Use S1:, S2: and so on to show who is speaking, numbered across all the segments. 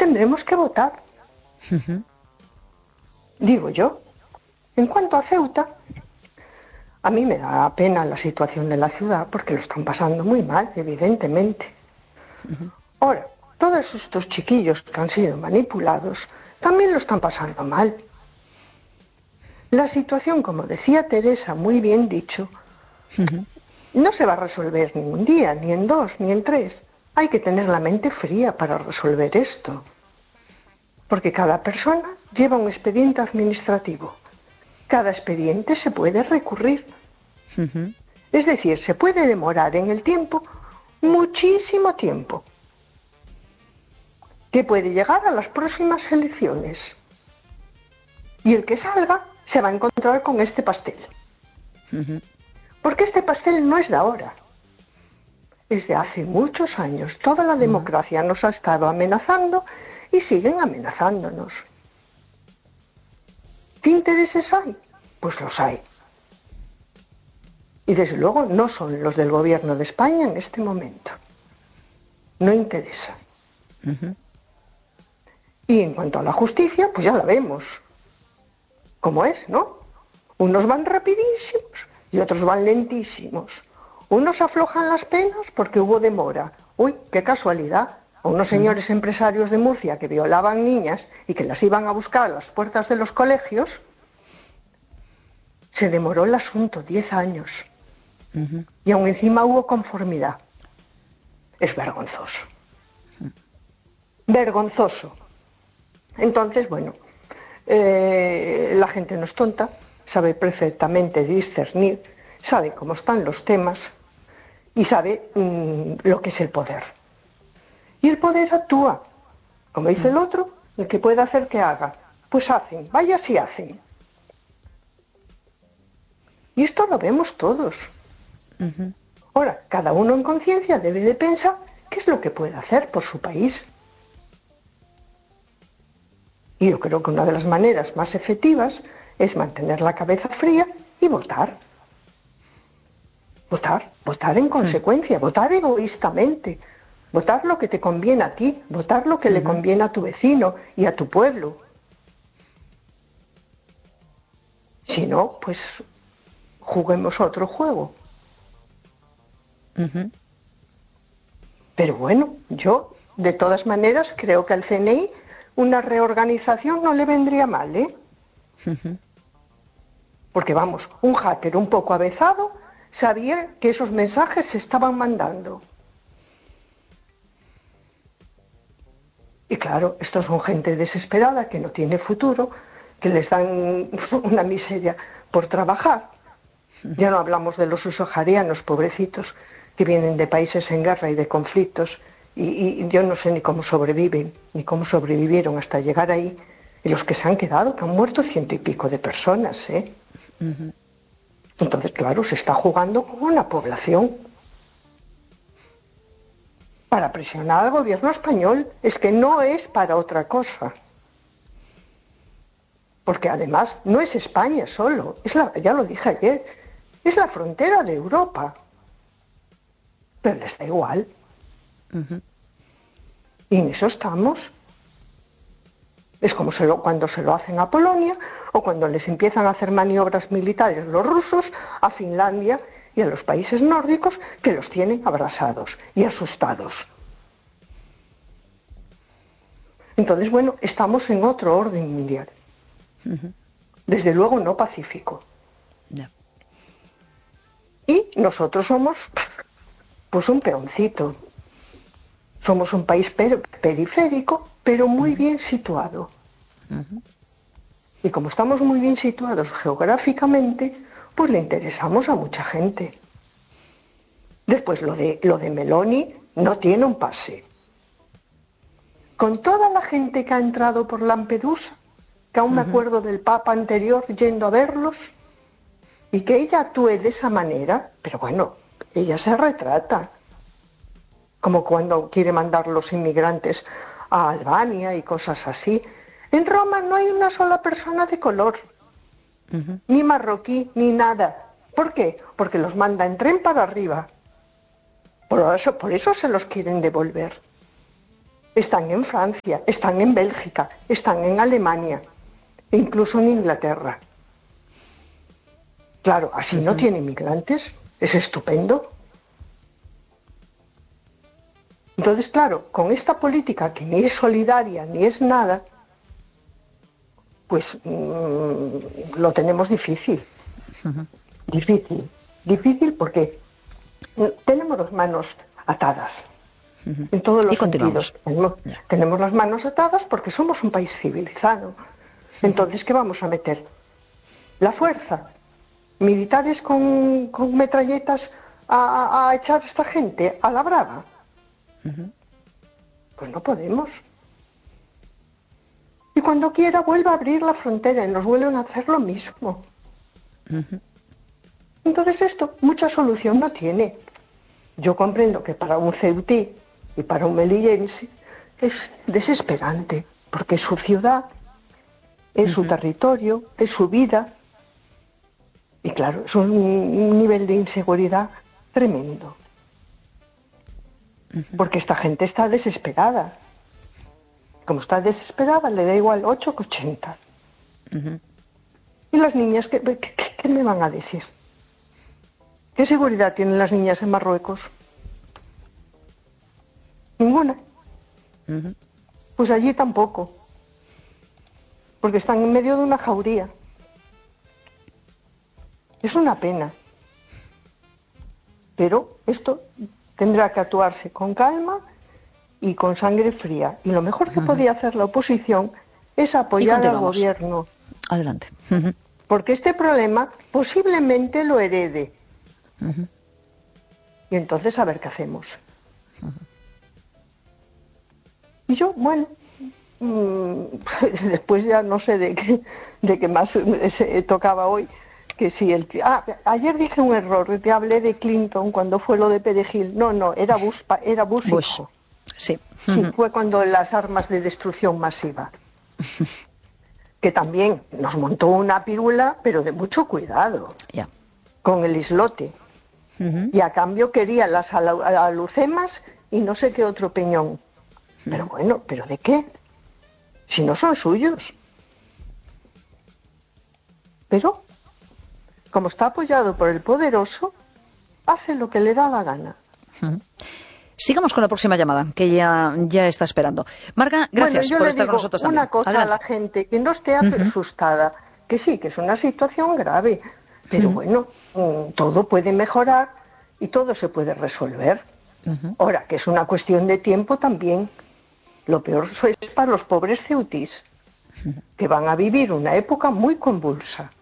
S1: tendremos que votar. Digo yo. En cuanto a Ceuta, a mí me da pena la situación de la ciudad porque lo están pasando muy mal, evidentemente. Ahora, todos estos chiquillos que han sido manipulados también lo están pasando mal. La situación, como decía Teresa, muy bien dicho, no se va a resolver ni un día, ni en 2, ni en 3. Hay que tener la mente fría para resolver esto. Porque cada persona lleva un expediente administrativo. Cada expediente se puede recurrir. Es decir, se puede demorar en el tiempo muchísimo tiempo. Que puede llegar a las próximas elecciones. Y el que salga se va a encontrar con este pastel. Porque este pastel no es de ahora. Es de hace muchos años. Toda la democracia nos ha estado amenazando y siguen amenazándonos. ¿Qué intereses hay? Pues los hay. Y desde luego no son los del gobierno de España en este momento. No interesa. Y en cuanto a la justicia, pues ya la vemos. ¿Cómo es, no? Unos van rapidísimos y otros van lentísimos. Unos aflojan las penas porque hubo demora. Uy, qué casualidad. A unos señores empresarios de Murcia que violaban niñas y que las iban a buscar a las puertas de los colegios, se demoró el asunto 10 años. Y aún encima hubo conformidad. Es vergonzoso. Vergonzoso. Entonces, bueno, la gente no es tonta, sabe perfectamente discernir, sabe cómo están los temas y sabe lo que es el poder. Y el poder actúa. Como dice el otro, el que puede hacer que haga. Pues hacen, vaya si hacen. Y esto lo vemos todos. Ahora, cada uno en conciencia debe de pensar qué es lo que puede hacer por su país. Y yo creo que una de las maneras más efectivas es mantener la cabeza fría y votar. Votar en consecuencia, votar egoístamente, votar lo que te conviene a ti, votar lo que le conviene a tu vecino y a tu pueblo. Si no, pues juguemos otro juego. Pero bueno, yo de todas maneras creo que al CNI una reorganización no le vendría mal, ¿eh? Porque vamos, un hacker un poco avezado sabía que esos mensajes se estaban mandando. Y claro, estos son gente desesperada que no tiene futuro, que les dan una miseria por trabajar. Ya no hablamos de los subsaharianos, pobrecitos, que vienen de países en guerra y de conflictos, y yo no sé ni cómo sobreviven, ni cómo sobrevivieron hasta llegar ahí, y los que se han quedado, que han muerto 100 y pico de personas, ¿eh? Entonces, claro, se está jugando con una población para presionar al gobierno español. Es que no es para otra cosa. Porque además no es España solo, ya lo dije ayer, es la frontera de Europa. Pero les da igual. Y en eso estamos. Es como cuando se lo hacen a Polonia o cuando les empiezan a hacer maniobras militares los rusos a Finlandia y a los países nórdicos, que los tienen abrasados y asustados. Entonces, bueno, estamos en otro orden mundial. Desde luego no pacífico. Y nosotros somos pues un peoncito. Somos un país periférico, pero muy bien situado. Y como estamos muy bien situados geográficamente, pues le interesamos a mucha gente. Después lo de Meloni no tiene un pase. Con toda la gente que ha entrado por Lampedusa, que aún me acuerdo del Papa anterior yendo a verlos, y que ella actúe de esa manera, pero bueno, ella se retrata. Como cuando quiere mandar los inmigrantes a Albania y cosas así. En Roma no hay una sola persona de color, ni marroquí, ni nada. ¿Por qué? Porque los manda en tren para arriba. Por eso se los quieren devolver. Están en Francia, están en Bélgica, están en Alemania, e incluso en Inglaterra. Claro, así no tiene migrantes, es estupendo. Entonces, claro, con esta política que ni es solidaria ni es nada, pues lo tenemos difícil. Difícil porque tenemos las manos atadas. En todos los sentidos. Tenemos las manos atadas porque somos un país civilizado. Entonces, ¿qué vamos a meter? La fuerza. Militares con metralletas a echar a esta gente a la brava. Pues no podemos. Y cuando quiera vuelve a abrir la frontera y nos vuelven a hacer lo mismo. Entonces esto mucha solución no tiene. Yo comprendo que para un ceutí y para un melillense es desesperante, porque es su ciudad, es su territorio, es su vida. Y claro, es un nivel de inseguridad tremendo. Porque esta gente está desesperada. Como está desesperada, le da igual 8 que 80. ¿Y las niñas qué me van a decir? ¿Qué seguridad tienen las niñas en Marruecos? Ninguna. Pues allí tampoco. Porque están en medio de una jauría. Es una pena. Pero esto tendrá que actuarse con calma y con sangre fría. Y lo mejor que podía hacer la oposición es apoyar al gobierno.
S2: Adelante.
S1: Porque este problema posiblemente lo herede. Y entonces a ver qué hacemos. Y yo, bueno, después ya no sé de qué más tocaba hoy. Que si ayer dije un error, te hablé de Clinton cuando fue lo de Perejil. No, era Bush hijo.
S2: Sí.
S1: Sí, fue cuando las armas de destrucción masiva. Que también nos montó una pirula, pero de mucho cuidado.
S2: Ya.
S1: Con el islote. Y a cambio quería las alucemas y no sé qué otro peñón. Pero bueno, ¿pero de qué? Si no son suyos. Pero, como está apoyado por el poderoso, hace lo que le da la gana.
S2: Sigamos con la próxima llamada, que ya está esperando. Marga, gracias por estar con nosotros también.
S1: Una cosa a la gente, que no esté asustada, que sí, que es una situación grave, pero bueno, todo puede mejorar y todo se puede resolver. Ahora, que es una cuestión de tiempo también. Lo peor es para los pobres ceutís, que van a vivir una época muy convulsa.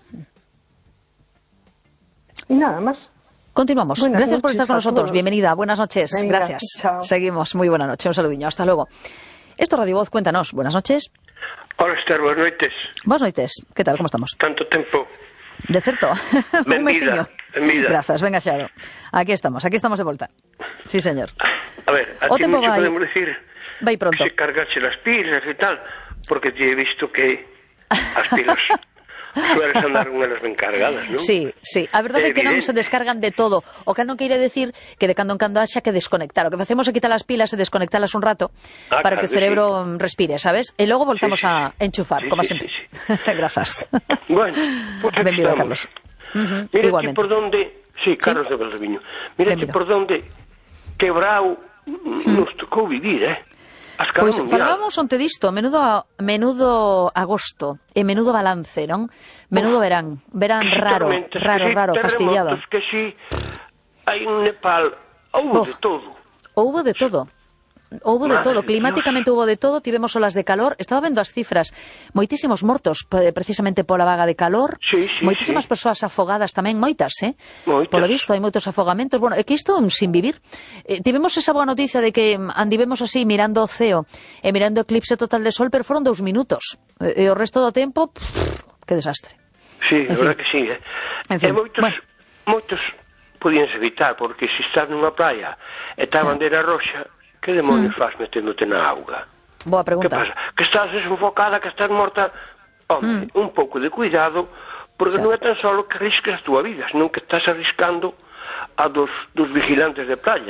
S1: Y nada más.
S2: Continuamos. Gracias por estar con nosotros. Bienvenida. Buenas noches.
S1: Venga,
S2: gracias.
S1: Chao.
S2: Seguimos. Muy buena noche. Un saludiño. Hasta luego. Esto es Radio Voz. Cuéntanos. Buenas noches.
S3: Hola, Esther. Buenas noches.
S2: Buenas noches. ¿Qué tal? ¿Cómo estamos?
S3: Tanto tempo.
S2: De certo. Un mesiño.
S3: Benvida.
S2: Gracias. Venga, Xaro. Aquí estamos de vuelta. Sí, señor.
S3: A ver, a ti mucho podemos decir
S2: vai pronto.
S3: que se cargache las pilas y tal, porque te he visto que as pilas sueles andar con elas ben cargadas, non?
S2: Sí. A verdade é que non se descargan de todo. O que non queire decir que de cando en cando haxa que desconectar. O que facemos é quitar as pilas e desconectalas un rato para que o cerebro respire, sabes? E logo voltamos a enchufar, como sempre.
S3: Sí.
S2: Grazas.
S3: Bueno, pues aquí
S2: Benvido,
S3: estamos.
S2: Carlos.
S3: Mira
S2: Igualmente.
S3: por donde... Sí, Carlos de Valdeviño. Mira por donde quebrao nos tocou vivir, a escala
S2: Pois
S3: mundial.
S2: falábamos onte disto, menudo agosto e menudo balance, non? Menudo verán raro, fastidiado.
S3: Que si hai un Nepal, houve de todo.
S2: Houve de todo. Climáticamente houve de todo, tivemos olas de calor, estaba vendo as cifras, moitísimos mortos precisamente pola vaga de calor, moitísimas persoas afogadas tamén, moitas. Polo visto hai moitos afogamentos, bueno, é que isto é un sin vivir. Tivemos esa boa noticia de que andivemos así mirando o ceo e mirando o eclipse total de sol, pero foron 2 minutos, e o resto do tempo, que desastre.
S3: Sí, a verdad que sí,
S2: En fin,
S3: moitos podíanse evitar, porque se estás nunha praia e está a bandeira roxa, que demonios faz meténdote na auga?
S2: Boa pregunta.
S3: Que pasa? Que estás desenfocada, que estás morta? Hombre, un pouco de cuidado, porque non é tan solo que arrisques a túa vida, senón que estás arriscando a dos vigilantes de playa, non?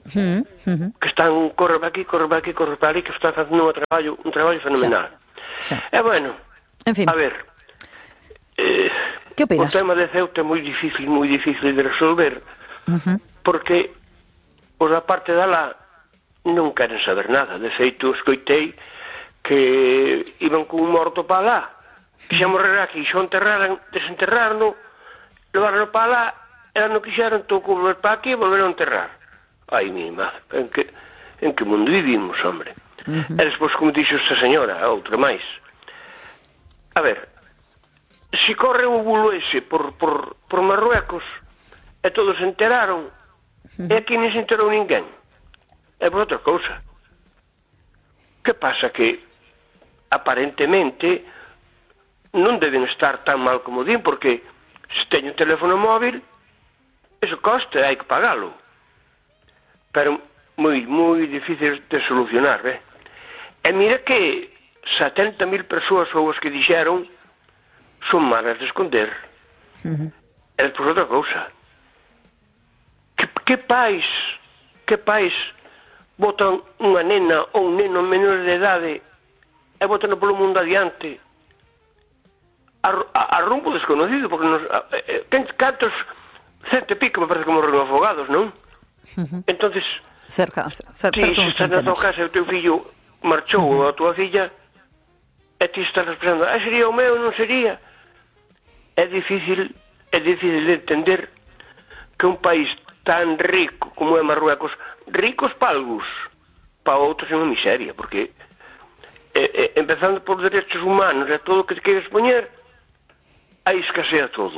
S3: que están corre para aquí, corre para aquí, corre para ali, que están facendo un traballo fenomenal. E bueno, a ver,
S2: que opinas?
S3: O tema de Ceuta é moi difícil de resolver, porque os da parte dala non queren saber nada. De feito, escoitei que iban con un morto para lá, que xa morrerá aquí, xo desenterraron, levaron para lá, e non quixeron, tocou volver para aquí e volveron a enterrar. Ai, mi madre, en que mundo vivimos, hombre? E despois, como dixo esta señora, a outra máis, a ver, se corre o bulo ese por Marruecos e todos se enteraron, e aquí non se enterou ninguén, é por outra cousa. Que pasa? Que aparentemente non deben estar tan mal como din, porque se teño un teléfono móvil, eso costa, hai que pagalo, pero moi difícil de solucionar, e mira que 70.000 persoas ou as que dixeron son malas de esconder. E despois outra cousa, que pais botan unha nena ou un neno menor de idade e botan polo mundo adiante a rumbo desconocido, porque cantos 100 e pico me parece que morreron afogados, non? Entonces
S2: cerca
S3: se estás na tua casa e o teu fillo marchou ou a tua filla e ti estás pensando, sería o meu, non sería. É difícil de entender que un país tan rico como é Marruecos, ricos para algúns, para outros é unha miseria, porque empezando por derechos humanos e todo o que te queres poñer, aí escasea todo.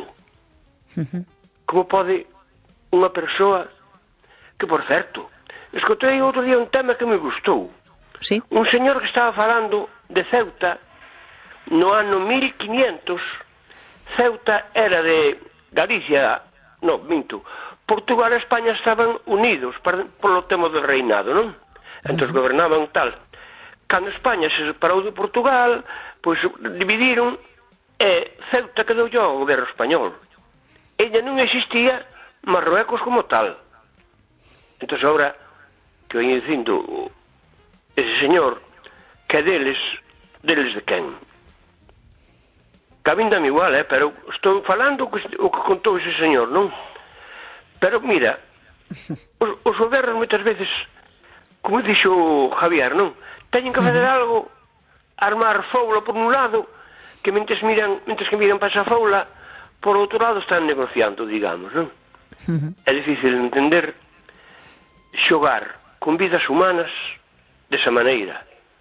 S3: Como pode unha persoa que, por certo, escutei outro día un tema que me gustou. Un señor que estaba falando de Ceuta no ano 1500. Ceuta era de Galicia, non, minto, Portugal e España estaban unidos polo tema do reinado, non? Entón gobernaban tal. Cando España se separou de Portugal, pois dividiron e Ceuta quedou ao goberno español. Ella non existía Marruecos como tal. Entón, agora que veño dicindo ese señor, que deles de quen? Que a min dame igual, pero estou falando o que contou ese señor, non? Pero mira, os gobernos moitas veces, como dixo Javier, non? Teñen que fazer algo, armar foula por un lado, que mentres que miran para esa foula, por outro lado están negociando, digamos, non? É difícil entender xogar con vidas humanas desa maneira.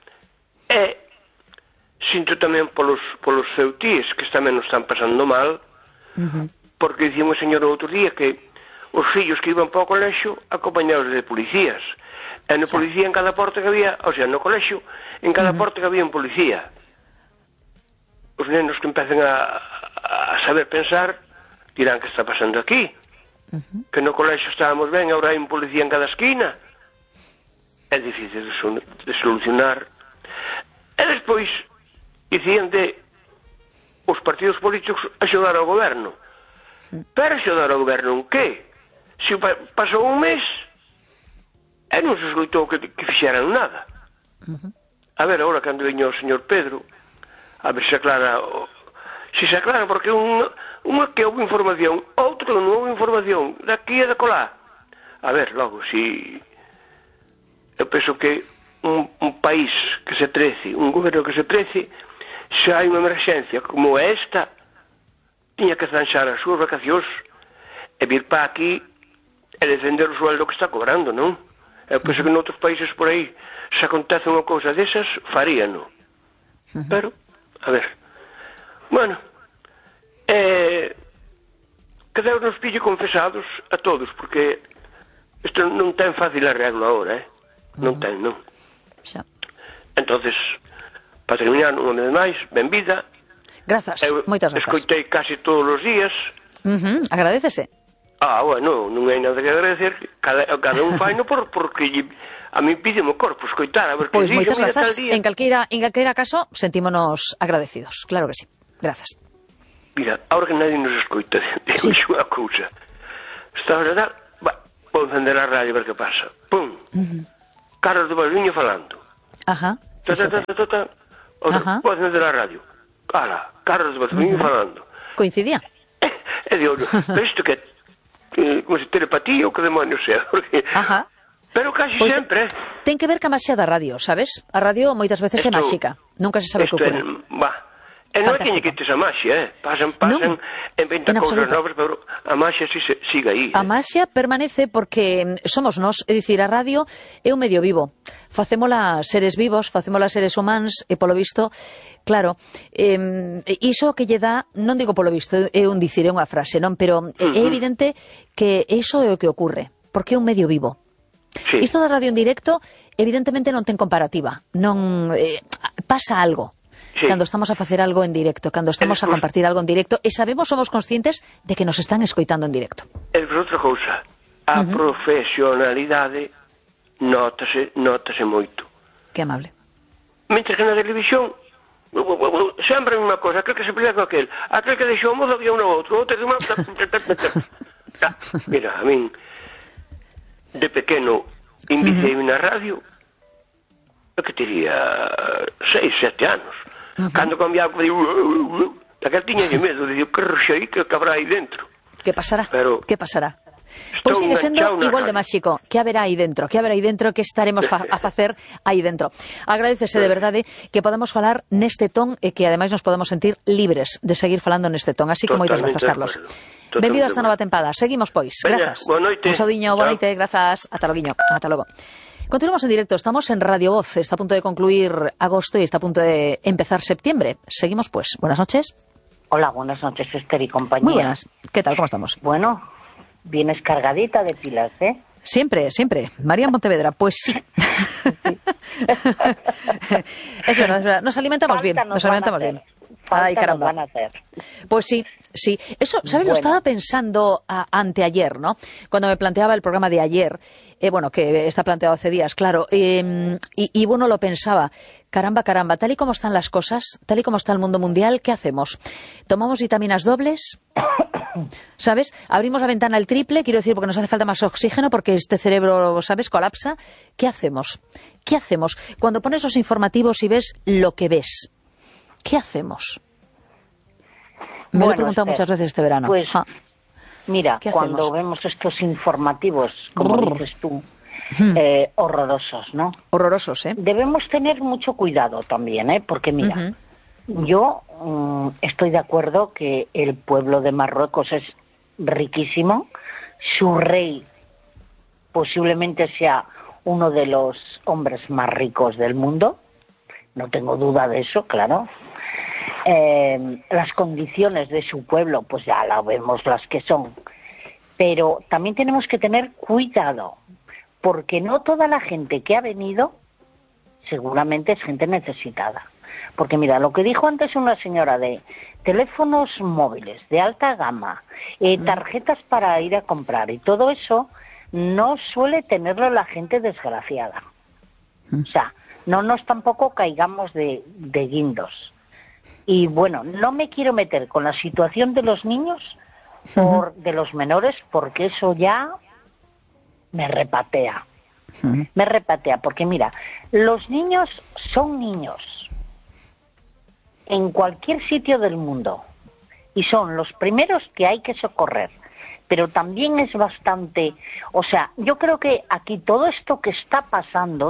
S3: E sinto tamén polos ceutíes que tamén nos están pasando mal, porque dicía un señor outro día que os fillos que iban para o colexio acompañados de policías, e no policía en cada porta que había, o sea, no colexio en cada porta que había un policía. Os nenos que empecen a saber pensar dirán que está pasando aquí, que no colexio estábamos ben, agora hai un policía en cada esquina. É difícil de solucionar. E despois dicían de os partidos políticos axudar ao goberno. Pero axudar ao goberno en que? Se pasou un mes e non se escoitou que fixeran nada. A ver, agora cando veño o señor Pedro, a ver se aclara, porque unha que houve información, outro que non houve información, daqui e de colá. A ver, logo, si eu penso que un país que se precie, un goberno que se precie, se hai unha emerxencia como esta, tiña que zanxar as súas vacacións e vir para aquí e defender o sueldo que está cobrando, non? Eu penso que noutros países por aí, se acontece unha cousa desas, faríano. Pero, a ver, bueno, que Deus nos pille confesados a todos, porque isto non ten fácil arreglo agora, non ten, non. Entonces, para terminar, unha vez máis, benvida.
S2: Grazas, moitas grazas.
S3: Escoitei casi todos os días.
S2: Agradecese.
S3: Bueno, non hai nada que agradecer, cada un faino porque a mí pídeme o corpo escoitar, a ver que
S2: pois moitas grazas, en calqueira caso sentímonos agradecidos, claro que sí. Grazas.
S3: Mira, ahora que nadie nos escoita, digo unha cousa. Está verdad, vou encender a radio a ver que pasa. Pum. Carlos de Valviño falando.
S2: Ajá.
S3: Vou encender a radio. Ala, Carlos de Valviño falando.
S2: Coincidía.
S3: E digo, isto que como se telepatía ou que demonios sea, porque...
S2: Ajá.
S3: Pero casi
S2: Pois
S3: sempre.
S2: Ten que ver ca maxia da radio, sabes? A radio moitas veces é máxica. Nunca se sabe que ocurre.
S3: E non tiñe que ter esa maxia, Pasan, inventan cousas novas, pero a maxia sigue aí.
S2: A maxia permanece porque somos nós, é dicir, a radio é un medio vivo. Facémola seres vivos, facémola seres humanos, e polo visto, claro, iso que lle dá, non digo polo visto, é un dicir, é unha frase, non? Pero é evidente que iso é o que ocurre, porque é un medio vivo. Sí. Isto da radio en directo evidentemente non ten comparativa, non pasa algo. Sí. Cando estamos a facer algo en directo, cando estamos a compartir algo en directo, e sabemos, somos conscientes de que nos están escoitando en directo.
S3: E outra cousa, a profesionalidade notase moito.
S2: Que amable.
S3: Mentre que na televisión sempre a mesma cosa, aquel que se pelea con aquel que deixou o mozo había un outro, outro que mira, a min de pequeno invitei na radio, que teria 6, 7 anos. Cando cambiaba, aquel tiña de medo, dicía, que roxei, que habrá aí dentro.
S2: Que pasará? Que pasará? Pois sigue sendo igual de máxico. Que haberá aí dentro? Que haberá aí dentro? Que estaremos a facer aí dentro? Agradecese de verdade que podamos falar neste ton e que ademais nos podemos sentir libres de seguir falando neste ton. Así que moitas grazas, Carlos. Benvido a esta nova tempada. Seguimos, pois. Grazas.
S3: Boa noite.
S2: Un saudiño, boa noite, grazas. Ata logo. Continuamos en directo, estamos en Radio Voz, está a punto de concluir agosto y está a punto de empezar septiembre. Seguimos pues. Buenas noches.
S4: Hola, buenas noches, Esther y compañía.
S2: Muy buenas. ¿Qué tal? ¿Cómo estamos?
S4: Bueno, vienes cargadita de pilas, ¿eh?
S2: Siempre. María Montevedra, pues sí. Es verdad. Nos alimentamos bien. Ay, caramba. Pues sí. Eso, ¿sabes? Bueno. Lo estaba pensando anteayer, ¿no? Cuando me planteaba el programa de ayer, que está planteado hace días, claro, y bueno, lo pensaba, caramba, tal y como están las cosas, tal y como está el mundo mundial, ¿qué hacemos? ¿Tomamos vitaminas dobles? ¿Sabes? Abrimos la ventana al triple, quiero decir, porque nos hace falta más oxígeno, porque este cerebro, ¿sabes?, colapsa. ¿Qué hacemos? Cuando pones los informativos y ves lo que ves, ¿qué hacemos? Me lo he preguntado muchas veces este verano.
S4: Pues, mira, cuando vemos estos informativos, como dices tú, horrorosos, ¿no?
S2: Horrorosos, ¿eh?
S4: Debemos tener mucho cuidado también, ¿eh? Porque mira, yo estoy de acuerdo que el pueblo de Marruecos es riquísimo, su rey posiblemente sea uno de los hombres más ricos del mundo, no tengo duda de eso, claro. Las condiciones de su pueblo, pues ya la vemos las que son. Pero también tenemos que tener cuidado, porque no toda la gente que ha venido seguramente es gente necesitada. Porque mira, lo que dijo antes una señora de teléfonos móviles de alta gama, tarjetas para ir a comprar y todo eso, no suele tenerlo la gente desgraciada. O sea, no nos tampoco caigamos de guindos. Y bueno, no me quiero meter con la situación de los niños, de los menores, porque eso ya me repatea. Me repatea, porque mira, los niños son niños en cualquier sitio del mundo y son los primeros que hay que socorrer. Pero también es bastante, o sea, yo creo que aquí todo esto que está pasando,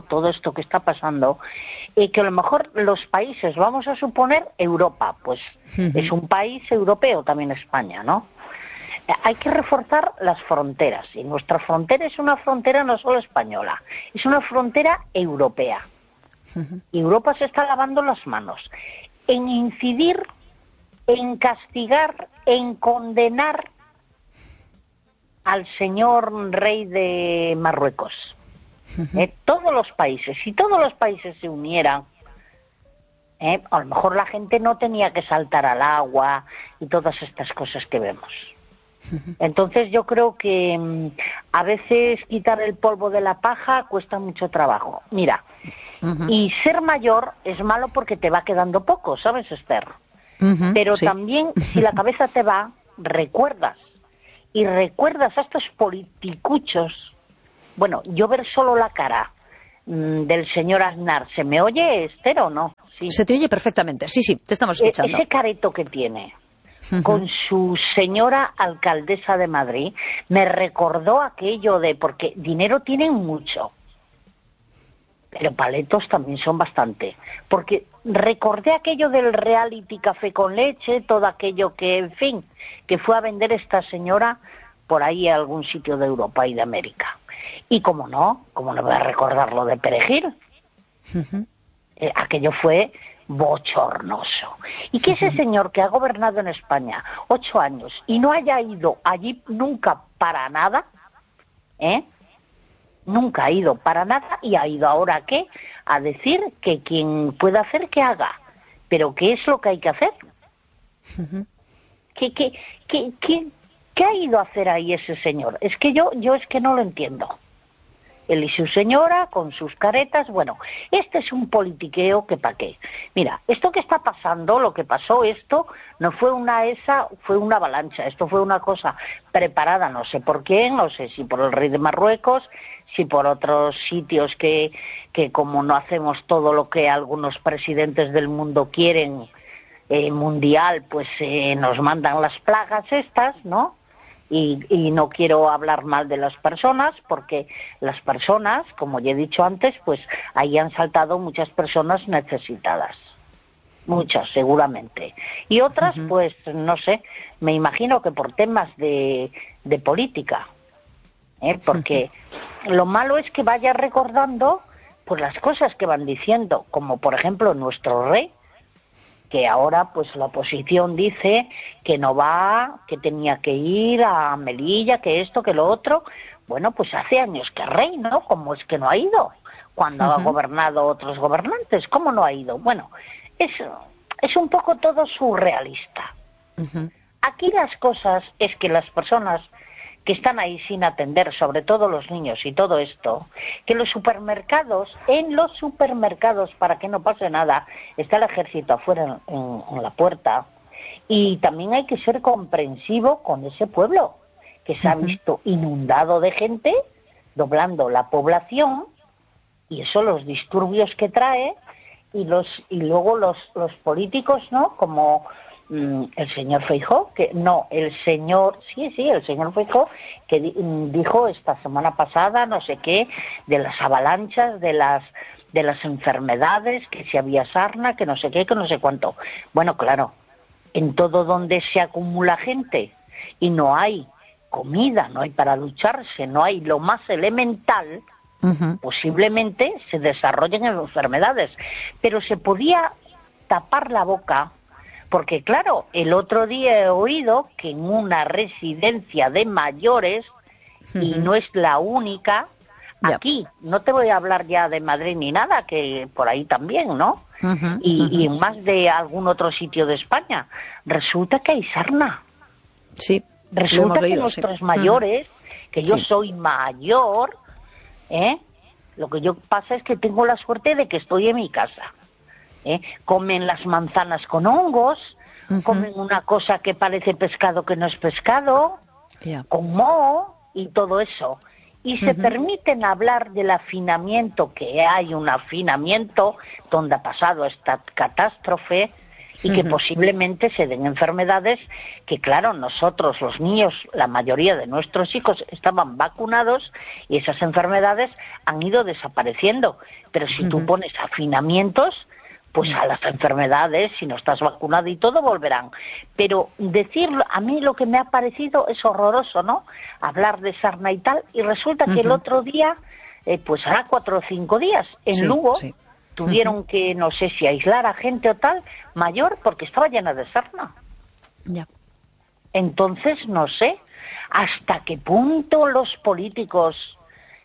S4: que a lo mejor los países, vamos a suponer Europa, pues es un país europeo también España, ¿no? Hay que reforzar las fronteras, y nuestra frontera es una frontera no solo española, es una frontera europea. Y Europa se está lavando las manos en incidir, en castigar, en condenar al señor rey de Marruecos. Todos los países, si todos los países se unieran, a lo mejor la gente no tenía que saltar al agua y todas estas cosas que vemos. Entonces yo creo que a veces quitar el polvo de la paja cuesta mucho trabajo. Mira, y ser mayor es malo porque te va quedando poco, ¿sabes, Esther? Pero también, si la cabeza te va, recuerdas. Y recuerdas a estos politicuchos Bueno, yo ver solo la cara del señor Aznar, ¿se me oye, Esther, o no?
S2: Sí. Se te oye perfectamente, sí, te estamos escuchando.
S4: Ese careto que tiene con su señora alcaldesa de Madrid me recordó aquello de, porque dinero tienen mucho, pero paletos también son bastante, porque recordé aquello del reality Café con Leche, todo aquello que, en fin, que fue a vender esta señora por ahí a algún sitio de Europa y de América. Y cómo no voy a recordar lo de Perejil. Aquello fue bochornoso. Y que ese señor que ha gobernado en España 8 años y no haya ido allí nunca para nada, nunca ha ido para nada, y ha ido ahora ¿qué? A decir que quien pueda hacer que haga. Pero ¿qué es lo que hay que hacer? ¿Qué ha ido a hacer ahí ese señor? Es que yo es que no lo entiendo. Él y su señora, con sus caretas, bueno, este es un politiqueo que pa' qué. Mira, esto que está pasando, lo que pasó, esto no fue fue una avalancha, esto fue una cosa preparada, no sé por quién, no sé si por el rey de Marruecos, si por otros sitios que como no hacemos todo lo que algunos presidentes del mundo quieren, mundial, pues nos mandan las plagas estas, ¿no? Y no quiero hablar mal de las personas, porque las personas, como ya he dicho antes, pues ahí han saltado muchas personas necesitadas. Muchas, seguramente. Y otras, pues, no sé, me imagino que por temas de política. Porque lo malo es que vaya recordando pues las cosas que van diciendo, como por ejemplo nuestro rey, que ahora pues la oposición dice que no va, que tenía que ir a Melilla, que esto, que lo otro. Bueno, pues hace años que rey, ¿no? ¿Cómo es que no ha ido? Cuando ha gobernado otros gobernantes, ¿cómo no ha ido? Bueno, es un poco todo surrealista. Aquí las cosas es que las personas que están ahí sin atender, sobre todo los niños y todo esto, que en los supermercados, para que no pase nada, está el ejército afuera en la puerta, y también hay que ser comprensivo con ese pueblo, que se ha visto inundado de gente, doblando la población, y eso los disturbios que trae, y luego los políticos, ¿no?, como el señor Feijóo, el señor Feijóo, que dijo esta semana pasada, no sé qué, de las avalanchas, de las enfermedades, que si había sarna, que no sé qué, que no sé cuánto. Bueno, claro, en todo donde se acumula gente y no hay comida, no hay para ducharse, no hay lo más elemental, posiblemente se desarrollen enfermedades. Pero se podía tapar la boca, porque claro, el otro día he oído que en una residencia de mayores, y no es la única, aquí, no te voy a hablar ya de Madrid ni nada, que por ahí también, ¿no? Y en más de algún otro sitio de España, resulta que hay sarna. Sí. Resulta que nuestros mayores, que yo soy mayor, lo que yo pasa es que tengo la suerte de que estoy en mi casa. Comen las manzanas con hongos, comen una cosa que parece pescado que no es pescado, con moho y todo eso. Y se permiten hablar del afinamiento, que hay un afinamiento donde ha pasado esta catástrofe, y que posiblemente se den enfermedades que, claro, nosotros, los niños, la mayoría de nuestros hijos estaban vacunados y esas enfermedades han ido desapareciendo. Pero si tú pones afinamientos, pues a las enfermedades, si no estás vacunado y todo, volverán. Pero decirlo, a mí lo que me ha parecido es horroroso, ¿no? Hablar de sarna y tal, y resulta que el otro día, pues hará 4 o 5 días, en Lugo, tuvieron que, no sé si aislar a gente o tal, mayor, porque estaba llena de sarna. Entonces, no sé hasta qué punto los políticos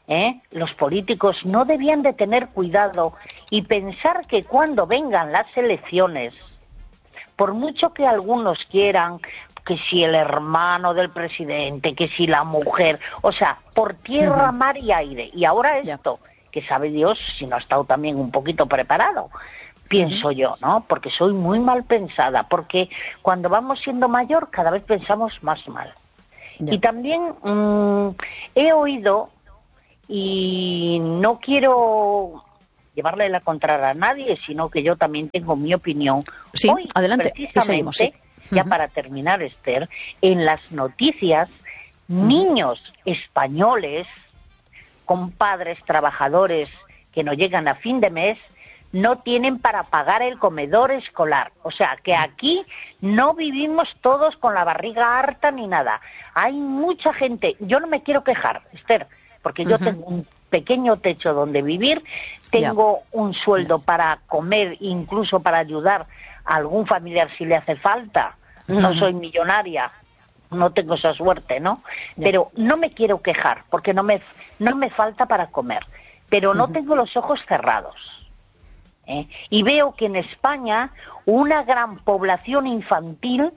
S4: no debían de tener cuidado y pensar que cuando vengan las elecciones, por mucho que algunos quieran, que si el hermano del presidente, que si la mujer, o sea, por tierra, mar y aire, y ahora esto, que sabe Dios si no ha estado también un poquito preparado, pienso yo, ¿no? Porque soy muy mal pensada, porque cuando vamos siendo mayor cada vez pensamos más mal. Y también he oído, y no quiero llevarle la contraria a nadie, sino que yo también tengo mi opinión.
S2: Sí,
S4: hoy,
S2: adelante.
S4: Precisamente,
S2: sí.
S4: Ya para terminar, Esther, en las noticias, niños españoles con padres trabajadores que no llegan a fin de mes no tienen para pagar el comedor escolar. O sea, que aquí no vivimos todos con la barriga harta ni nada. Hay mucha gente. Yo no me quiero quejar, Esther, porque yo tengo un pequeño techo donde vivir, tengo un sueldo para comer, incluso para ayudar a algún familiar si le hace falta. No soy millonaria, no tengo esa suerte, ¿no? Pero no me quiero quejar, porque no me falta para comer. Pero no tengo los ojos cerrados. Y veo que en España una gran población infantil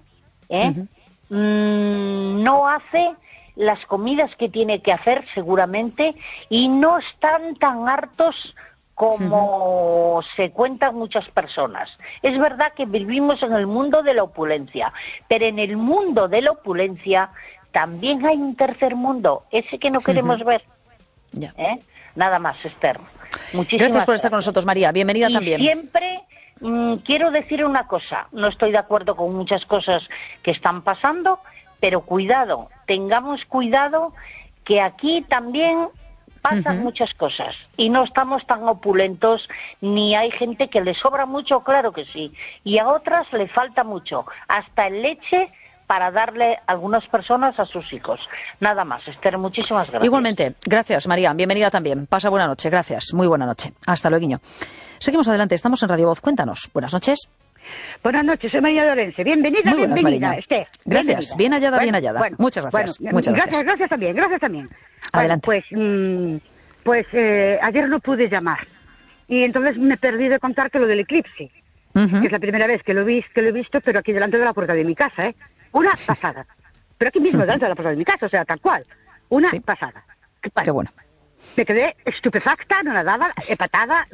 S4: no hace las comidas que tiene que hacer seguramente y no están tan hartos como se cuentan muchas personas. Es verdad que vivimos en el mundo de la opulencia, pero en el mundo de la opulencia también hay un tercer mundo, ese que no queremos ver. Nada más, Esther. Muchísimas
S2: gracias por estar con nosotros, María. Bienvenida también.
S4: Siempre quiero decir una cosa. No estoy de acuerdo con muchas cosas que están pasando, pero cuidado, tengamos cuidado que aquí también pasan muchas cosas y no estamos tan opulentos, ni hay gente que le sobra mucho, claro que sí, y a otras le falta mucho, hasta en leche para darle a algunas personas a sus hijos. Nada más, Esther, muchísimas gracias.
S2: Igualmente, gracias, María. Bienvenida también. Pasa buena noche, gracias. Muy buena noche. Hasta luego. Seguimos adelante, estamos en Radio Voz. Cuéntanos. Buenas noches.
S5: Buenas noches, soy María Lorense. Bienvenida,
S2: muy buenas,
S5: bienvenida, Esther.
S2: Gracias, bien hallada, bien hallada. Bueno, muchas gracias. Muchas gracias.
S5: Gracias también.
S2: Adelante.
S5: Pues ayer no pude llamar y entonces me perdí de contar que lo del eclipse, que es la primera vez que lo he visto, pero aquí delante de la puerta de mi casa, Una pasada. Pero aquí mismo delante de la puerta de mi casa, o sea, tal cual. Una pasada.
S2: Qué bueno.
S5: Me quedé estupefacta, anonadada, epatada,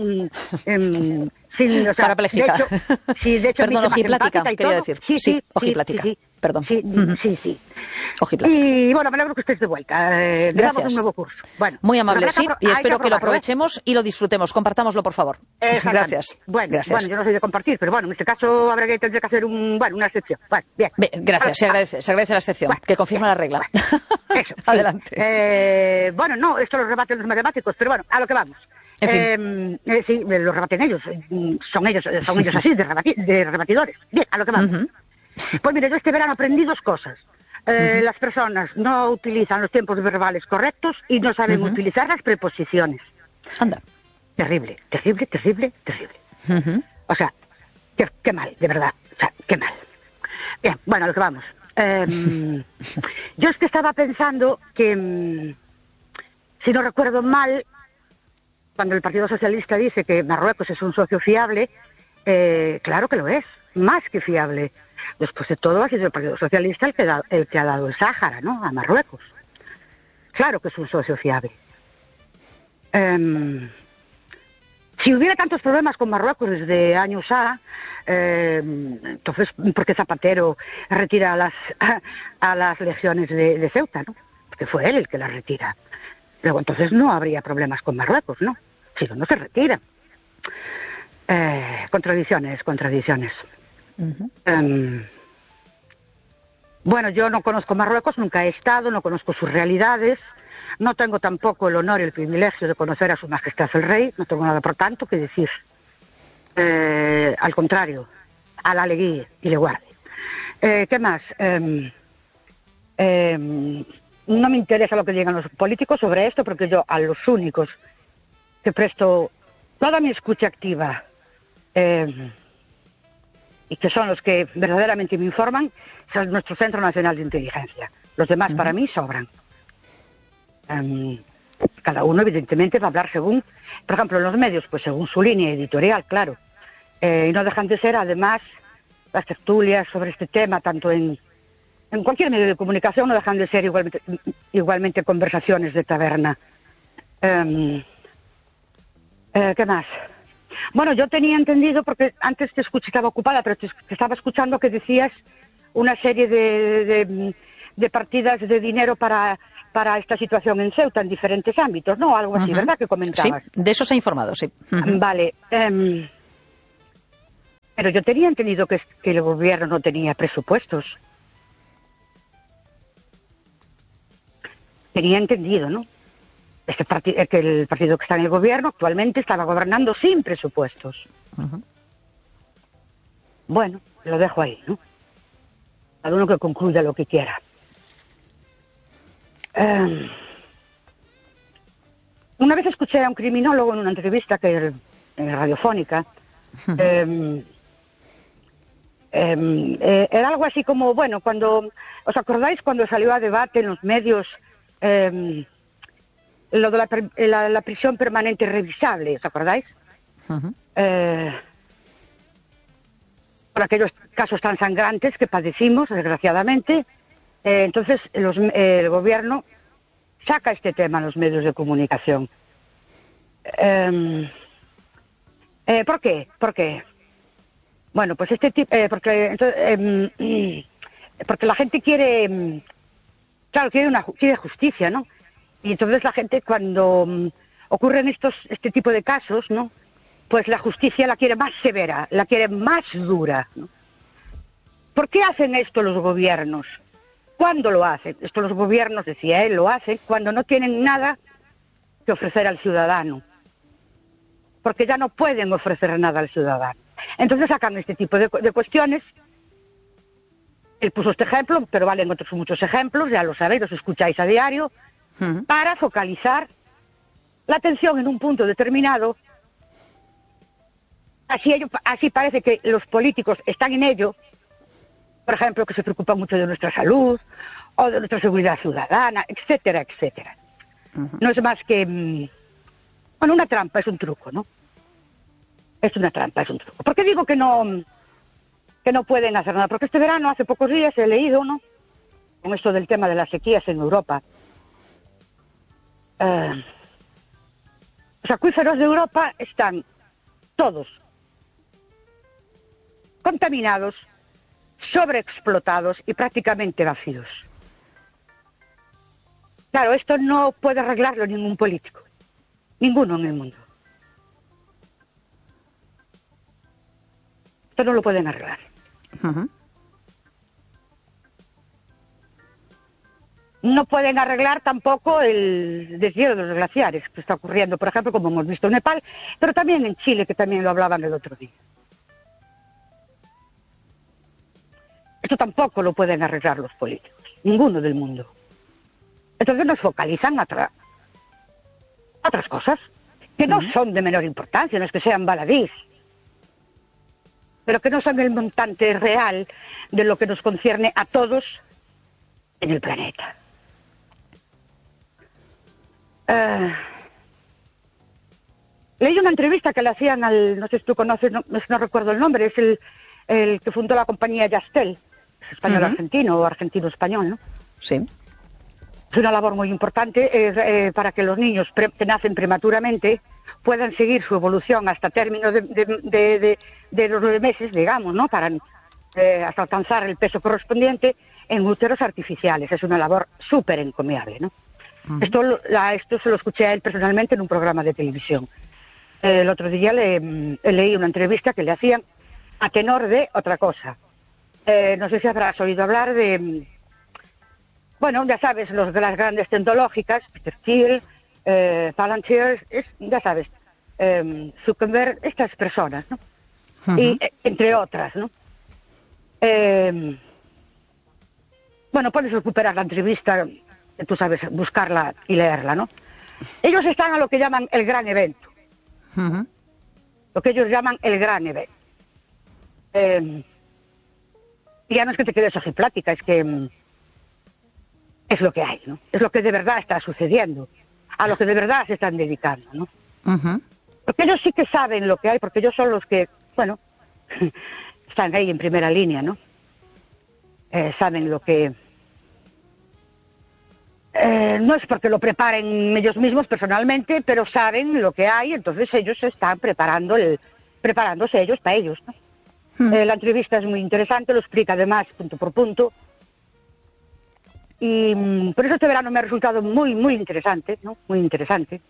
S5: sin, o sea,
S2: parapléjica.
S5: De hecho,
S2: perdón, ojiplática, quería decir. Sí, ojiplática. Perdón.
S5: Sí.
S2: Ojiplática.
S5: Y bueno, me alegro que estés de vuelta.
S2: Gracias.
S5: Un nuevo curso. Bueno,
S2: muy amable, sí, y espero que lo aprovechemos y lo disfrutemos. Compartámoslo, por favor.
S5: Gracias. Bueno, yo no soy de compartir, pero bueno, en este caso tendré que hacer una excepción. Bueno, bien.
S2: Gracias, se agradece la excepción, que confirma la regla.
S5: Eso.
S2: Adelante.
S5: Bueno, no, esto lo rebaten los matemáticos, pero bueno, a lo que vamos.
S2: En fin.
S5: Sí, lo rebaten ellos. Son ellos así, de rebatidores. Bien, a lo que vamos. Pues mire, yo este verano aprendí dos cosas. Las personas no utilizan los tiempos verbales correctos y no saben utilizar las preposiciones.
S2: Anda.
S5: Terrible. O sea, qué mal, de verdad. O sea, qué mal. Bien, bueno, a lo que vamos. Yo es que estaba pensando que, si no recuerdo mal, cuando el Partido Socialista dice que Marruecos es un socio fiable, claro que lo es, más que fiable. Después de todo, ha sido el Partido Socialista el que ha dado el Sáhara, ¿no?, a Marruecos. Claro que es un socio fiable. Si hubiera tantos problemas con Marruecos desde años entonces, ¿por qué Zapatero retira a las legiones de Ceuta, no? Porque fue él el que las retira. Luego, entonces no habría problemas con Marruecos, ¿no? Si no se retira. Contradicciones. Bueno, yo no conozco Marruecos, nunca he estado, no conozco sus realidades, no tengo tampoco el honor y el privilegio de conocer a Su Majestad el Rey, no tengo nada por tanto que decir. Al contrario, a la alegría y le guarde. ¿Qué más? No me interesa lo que digan los políticos sobre esto, porque yo a los únicos que presto toda mi escucha activa y que son los que verdaderamente me informan, es nuestro Centro Nacional de Inteligencia. Los demás para mí sobran. Cada uno evidentemente va a hablar según, por ejemplo, en los medios, pues según su línea editorial, claro. Y no dejan de ser, además, las tertulias sobre este tema, tanto en cualquier medio de comunicación, no dejan de ser igualmente conversaciones de taberna. ¿Qué más? Bueno, yo tenía entendido, porque antes te escuché, estaba ocupada, pero te estaba escuchando que decías una serie de partidas de dinero para para esta situación en Ceuta en diferentes ámbitos, ¿no? Algo así, ¿verdad? Que comentabas.
S2: Sí, de eso se ha informado, sí.
S5: Vale. Pero yo tenía entendido que el gobierno no tenía presupuestos. Tenía entendido, ¿no? Que el partido que está en el gobierno actualmente estaba gobernando sin presupuestos. Bueno, lo dejo ahí, ¿no? Cada uno que concluya lo que quiera. Una vez escuché a un criminólogo en una entrevista radiofónica. Era algo así como, bueno, ¿os acordáis cuando salió a debate en los medios lo de la prisión permanente revisable? ¿Os acordáis? Por aquellos casos tan sangrantes que padecimos, desgraciadamente. Entonces, el gobierno saca este tema en los medios de comunicación. ¿Por qué? ¿Por qué? Bueno, pues porque la gente quiere, claro, quiere justicia, ¿no? Y entonces la gente, cuando ocurren este tipo de casos, ¿no? Pues la justicia la quiere más severa, la quiere más dura, ¿no? ¿Por qué hacen esto los gobiernos? ¿Cuándo lo hacen? Esto los gobiernos, decía él, lo hacen cuando no tienen nada que ofrecer al ciudadano. Porque ya no pueden ofrecer nada al ciudadano. Entonces sacan este tipo de cuestiones. Él puso este ejemplo, pero valen otros muchos ejemplos, ya lo sabéis, los escucháis a diario, para focalizar la atención en un punto determinado. Así parece que los políticos están en ello, por ejemplo, que se preocupan mucho de nuestra salud o de nuestra seguridad ciudadana, etcétera, etcétera. No es más que, bueno, una trampa, es un truco, ¿no? Es una trampa, es un truco. ¿Por qué digo que no pueden hacer nada? Porque este verano, hace pocos días, he leído, ¿no? Con esto del tema de las sequías en Europa. Los acuíferos de Europa están todos contaminados, sobreexplotados y prácticamente vacíos. Claro, esto no puede arreglarlo ningún político, ninguno en el mundo. Esto no lo pueden arreglar. No pueden arreglar tampoco el deshielo de los glaciares que está ocurriendo, por ejemplo, como hemos visto en Nepal, pero también en Chile, que también lo hablaban el otro día. Esto tampoco lo pueden arreglar los políticos, ninguno del mundo. Entonces nos focalizan a otras cosas que no son de menor importancia, no es que sean baladís, pero que no son el montante real de lo que nos concierne a todos en el planeta. Leí una entrevista que le hacían no sé si tú conoces, no recuerdo el nombre, es el que fundó la compañía Yastel, es español-argentino o argentino-español, ¿no?
S2: Sí.
S5: Es una labor muy importante para que los niños que nacen prematuramente puedan seguir su evolución hasta término de los 9 meses, digamos, ¿no? Hasta alcanzar el peso correspondiente en úteros artificiales. Es una labor súper encomiable, ¿no? Esto se lo escuché a él personalmente en un programa de televisión. El otro día leí una entrevista que le hacían a tenor de otra cosa. No sé si habrás oído hablar de... Bueno, ya sabes, los de las grandes tecnológicas, Peter Thiel, Palantir, ya sabes, Zuckerberg, estas personas, ¿no? Y entre otras, ¿no? Bueno, puedes recuperar la entrevista, tú sabes, buscarla y leerla, ¿no? Ellos están a lo que llaman el gran evento. Lo que ellos llaman el gran evento. Y ya no es que te quedes ojiplática, es que es lo que hay, ¿no? Es lo que de verdad está sucediendo, a lo que de verdad se están dedicando, ¿no? Porque ellos sí que saben lo que hay, porque ellos son los que, bueno, están ahí en primera línea, ¿no? Saben lo que... no es porque lo preparen ellos mismos personalmente, pero saben lo que hay, entonces ellos están preparándose ellos para ellos, ¿no? La entrevista es muy interesante, lo explica además punto por punto. Y por eso este verano me ha resultado muy, muy interesante, ¿no? Muy interesante.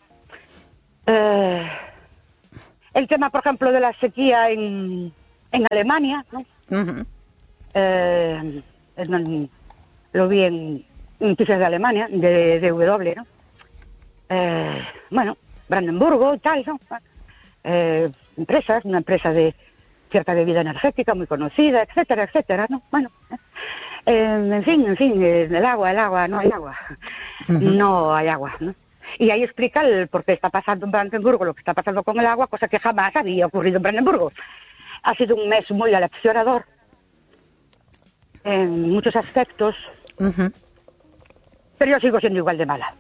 S5: El tema, por ejemplo, de la sequía en Alemania, ¿no? Lo vi en noticias de Alemania, de W, ¿no? Bueno, Brandenburgo y tal, ¿no? Una empresa de cierta bebida energética muy conocida, etcétera, etcétera, ¿no? Bueno, en fin, el agua, no hay agua. No hay agua, ¿no? Y ahí explica el por qué está pasando en Brandenburgo lo que está pasando con el agua, cosa que jamás había ocurrido en Brandenburgo. Ha sido un mes muy aleccionador en muchos aspectos, pero yo sigo siendo igual de mala.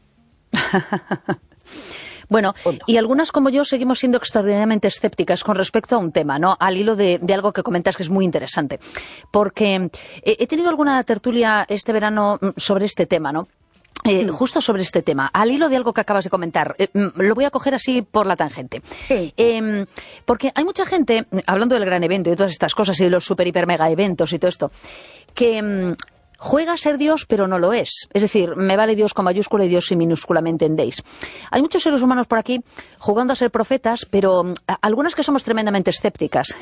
S2: Bueno, y algunas como yo seguimos siendo extraordinariamente escépticas con respecto a un tema, ¿no? Al hilo de algo que comentas que es muy interesante. Porque he tenido alguna tertulia este verano sobre este tema, ¿no? Justo sobre este tema, al hilo de algo que acabas de comentar, lo voy a coger así por la tangente.
S5: Sí.
S2: Porque hay mucha gente, hablando del gran evento y de todas estas cosas y de los super, hiper, mega eventos y todo esto, que juega a ser Dios pero no lo es. Es decir, me vale Dios con mayúscula y Dios sin minúscula, ¿me entendéis? Hay muchos seres humanos por aquí jugando a ser profetas, pero algunas que somos tremendamente escépticas.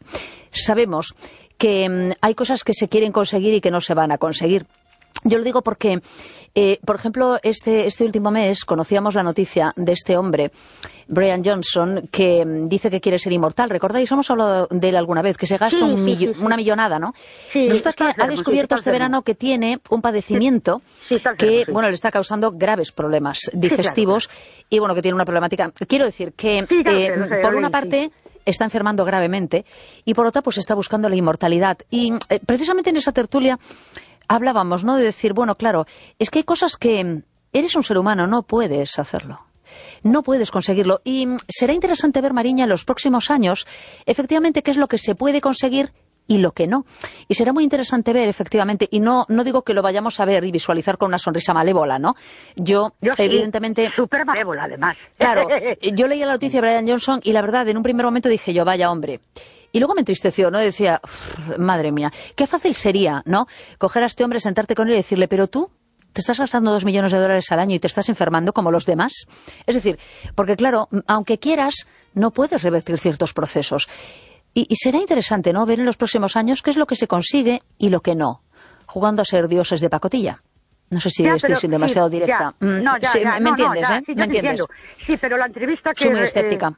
S2: Sabemos que hay cosas que se quieren conseguir y que no se van a conseguir. Yo lo digo porque, por ejemplo, este último mes conocíamos la noticia de este hombre, Brian Johnson, que dice que quiere ser inmortal. ¿Recordáis? Hemos hablado de él alguna vez, que se gasta una millonada, ¿no?
S5: Sí,
S2: resulta que ha descubierto este verano que tiene un padecimiento que, bueno, le está causando graves problemas digestivos y, bueno, que tiene una problemática. Quiero decir que, por una parte, está enfermando gravemente y, por otra, pues está buscando la inmortalidad. Y precisamente en esa tertulia hablábamos, ¿no?, de decir, bueno, claro, es que hay cosas que eres un ser humano, no puedes hacerlo. No puedes conseguirlo. Y será interesante ver, Mariña, en los próximos años, efectivamente, qué es lo que se puede conseguir y lo que no. Y será muy interesante ver, efectivamente, y no digo que lo vayamos a ver y visualizar con una sonrisa malévola, ¿no? Yo evidentemente...
S5: Sí, súper malévola, además.
S2: Claro, yo leía la noticia de Brian Johnson y la verdad, en un primer momento dije yo, vaya hombre. Y luego me entristeció, ¿no? Decía, madre mía, qué fácil sería, ¿no?, coger a este hombre, sentarte con él y decirle, pero tú te estás gastando $2 millones al año y te estás enfermando como los demás. Es decir, porque claro, aunque quieras, no puedes revertir ciertos procesos. Y será interesante, ¿no?, ver en los próximos años qué es lo que se consigue y lo que no, jugando a ser dioses de pacotilla. No sé si estoy siendo demasiado directa.
S5: ¿Me entiendes,
S2: ¿eh? ¿Me entiendes?
S5: Sí, pero la entrevista que...
S2: Soy muy escéptica.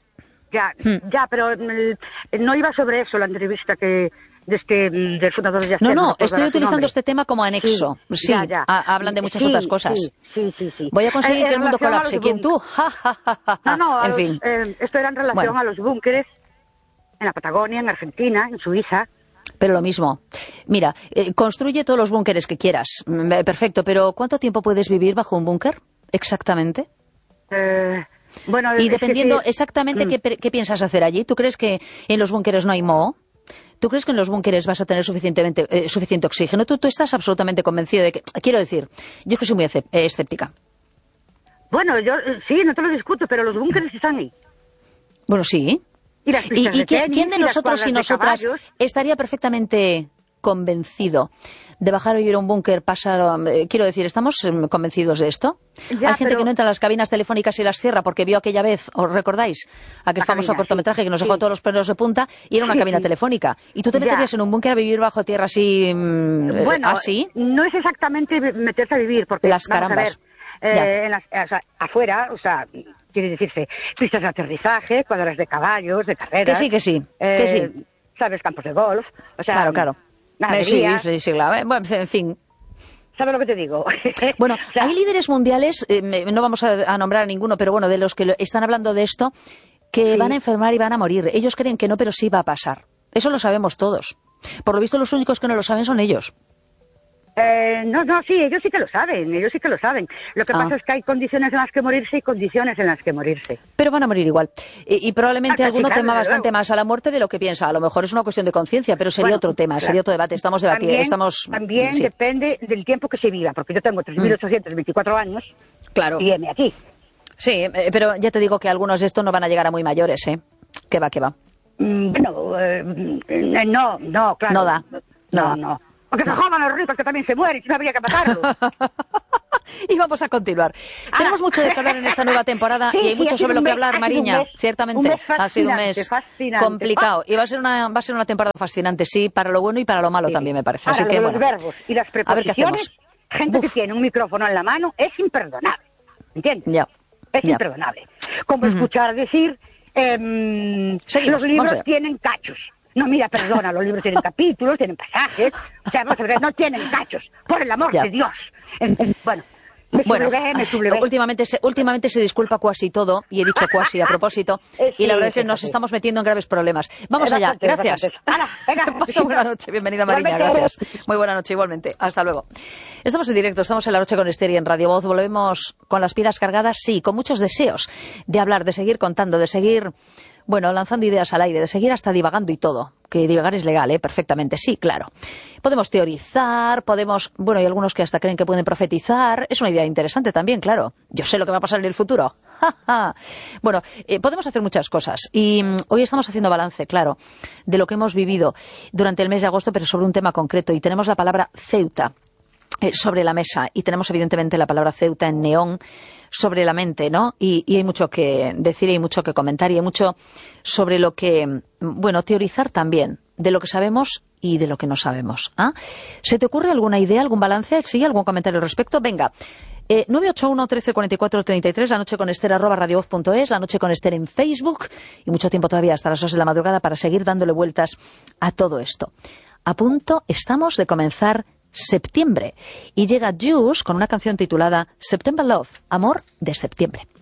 S5: Pero no iba sobre eso la entrevista del fundador de Yastel.
S2: No, estoy utilizando este tema como anexo. Sí, hablan de muchas otras cosas.
S5: Sí.
S2: Voy a conseguir que el mundo colapse. ¿Quién tú?
S5: En fin. Esto era en relación a los búnkeres en la Patagonia, en Argentina, en Suiza.
S2: Pero lo mismo. Mira, construye todos los búnkeres que quieras. Perfecto, pero ¿cuánto tiempo puedes vivir bajo un búnker? Exactamente.
S5: Bueno,
S2: y dependiendo exactamente qué piensas hacer allí. ¿Tú crees que en los búnkeres no hay moho? ¿Tú crees que en los búnkeres vas a tener suficiente oxígeno? ¿Tú estás absolutamente convencido de que...? Quiero decir, yo es que soy muy escéptica.
S5: Bueno, yo sí, no te lo discuto, pero los búnkeres están ahí.
S2: Bueno, sí. ¿Y quién de nosotros y nosotras estaría perfectamente convencido de bajar a vivir a un búnker, quiero decir, ¿estamos convencidos de esto? Hay gente que no entra a las cabinas telefónicas y las cierra porque vio aquella vez, ¿os recordáis? Aquel famoso cortometraje que nos dejó todos los pelos de punta y era una cabina telefónica. ¿Y tú te meterías en un búnker a vivir bajo tierra así?
S5: Bueno,
S2: así?
S5: No es exactamente meterse a vivir porque...
S2: Las carambas.
S5: Afuera, o sea, quiere decirse, pistas de aterrizaje, cuadras de caballos, de carreras...
S2: Que sí.
S5: ¿Sabes? Campos de golf, o sea...
S2: Claro. Sí, claro. Bueno, en fin.
S5: ¿Sabes lo que te digo?
S2: Bueno, hay líderes mundiales, no vamos a nombrar a ninguno, pero bueno, de los que están hablando de esto, que van a enfermar y van a morir. Ellos creen que no, pero sí va a pasar. Eso lo sabemos todos. Por lo visto, los únicos que no lo saben son ellos.
S5: Sí, ellos sí que lo saben. Lo que pasa es que hay condiciones en las que morirse y condiciones en las que morirse.
S2: Pero van a morir igual. Y probablemente alguno tema bastante más a la muerte de lo que piensa. A lo mejor es una cuestión de conciencia, pero sería otro tema, sería otro debate. Estamos debatiendo.
S5: También depende del tiempo que se viva, porque yo tengo 3.824 años y viene aquí. Sí,
S2: pero ya te digo que algunos de estos no van a llegar a muy mayores, ¿eh? ¿Qué va?
S5: No, claro.
S2: No da.
S5: O que se jodan los ricos que también se mueren, si no habría que matarlos.
S2: Y vamos a continuar. Tenemos mucho de que hablar en esta nueva temporada y hay mucho sobre lo que hablar, Mariña. Ciertamente, ha sido un mes complicado. Y va a ser una temporada fascinante, sí, para lo bueno y para lo malo también, me parece.
S5: Ahora,
S2: así que,
S5: los verbos y las preposiciones, gente que tiene un micrófono en la mano, es imperdonable. ¿Entiendes?
S2: Ya.
S5: Es imperdonable. Como escuchar decir, los libros tienen cachos. No, mira, perdona, los libros tienen capítulos, tienen pasajes, o sea, no tienen cachos, por el amor de Dios. Bueno, me sublevé.
S2: Últimamente se disculpa cuasi todo, y he dicho cuasi a propósito, y la verdad es que nos estamos metiendo en graves problemas. Vamos allá, gracias. Pasa buena noche, bienvenida Mariña, gracias. Muy buena noche, igualmente. Hasta luego. Estamos en directo, estamos en La Noche con Esther y en Radio Voz. Volvemos con las pilas cargadas, sí, con muchos deseos de hablar, de seguir contando, de seguir... Bueno, lanzando ideas al aire, de seguir hasta divagando y todo. Que divagar es legal, perfectamente, sí, claro. Podemos teorizar, bueno, hay algunos que hasta creen que pueden profetizar. Es una idea interesante también, claro. Yo sé lo que va a pasar en el futuro. Bueno, podemos hacer muchas cosas. Y hoy estamos haciendo balance, claro, de lo que hemos vivido durante el mes de agosto, pero sobre un tema concreto. Y tenemos la palabra Ceuta sobre la mesa, y tenemos evidentemente la palabra Ceuta en neón sobre la mente, ¿no? Y hay mucho que decir, hay mucho que comentar, y hay mucho sobre lo que, bueno, teorizar también, de lo que sabemos y de lo que no sabemos. ¿Se te ocurre alguna idea, algún balance? ¿Sí? ¿Algún comentario al respecto? Venga. 981 13 44 33, La Noche con Esther @radiovoz.es, La Noche con Esther en Facebook, y mucho tiempo todavía hasta las 2 de la madrugada para seguir dándole vueltas a todo esto. A punto estamos de comenzar septiembre, y llega Juice con una canción titulada September Love, Amor de Septiembre.